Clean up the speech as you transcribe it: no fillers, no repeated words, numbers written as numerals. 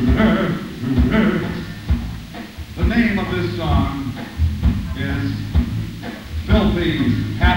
The name of this song is Filthy Harry.